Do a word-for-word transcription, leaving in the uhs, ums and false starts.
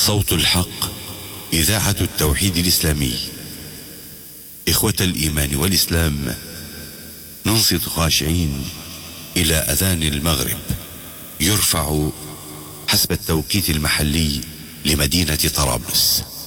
صوت الحق، إذاعة التوحيد الإسلامي. إخوة الإيمان والإسلام، ننصت خاشعين إلى أذان المغرب، يرفع حسب التوقيت المحلي لمدينة طرابلس.